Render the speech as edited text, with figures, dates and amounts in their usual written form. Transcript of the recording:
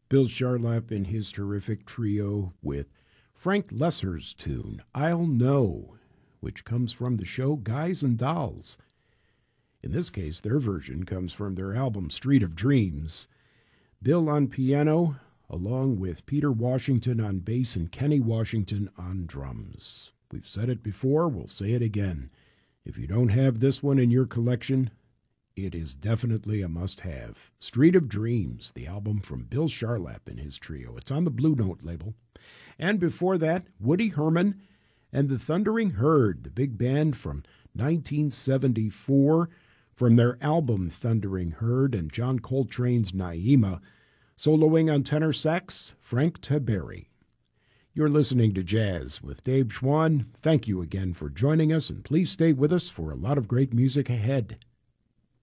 Bill Charlap in his terrific trio with Frank Lesser's tune, I'll Know, which comes from the show Guys and Dolls. In this case, their version comes from their album Street of Dreams. Bill on piano, along with Peter Washington on bass and Kenny Washington on drums. We've said it before, we'll say it again. If you don't have this one in your collection, it is definitely a must-have. Street of Dreams, the album from Bill Charlap and his trio. It's on the Blue Note label. And before that, Woody Herman and the Thundering Herd, the big band from 1974, from their album Thundering Herd, and John Coltrane's Naima. Soloing on tenor sax, Frank Tiberi. You're listening to Jazz with Dave Schwann. Thank you again for joining us, and please stay with us for a lot of great music ahead.